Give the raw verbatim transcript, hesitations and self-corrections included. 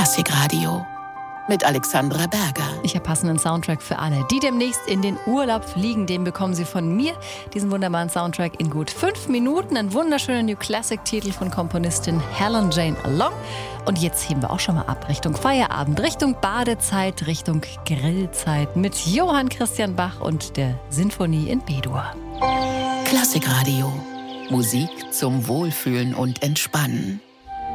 Klassikradio mit Alexandra Berger. Ich habe passenden Soundtrack für alle, die demnächst in den Urlaub fliegen. Den bekommen Sie von mir, diesen wunderbaren Soundtrack in gut fünf Minuten. Ein wunderschöner New Classic-Titel von Komponistin Helen Jane Long. Und jetzt heben wir auch schon mal ab Richtung Feierabend, Richtung Badezeit, Richtung Grillzeit mit Johann Christian Bach und der Sinfonie in B-Dur. Klassikradio. Musik zum Wohlfühlen und Entspannen.